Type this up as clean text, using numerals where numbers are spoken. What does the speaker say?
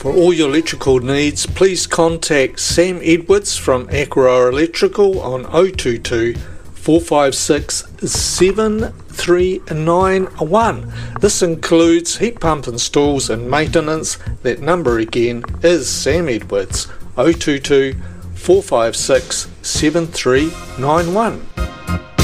For all your electrical needs, please contact Sam Edwards from Aqua Electrical on 022 456 7391. This includes heat pump installs and maintenance. That number again is Sam Edwards, 022 456 7391.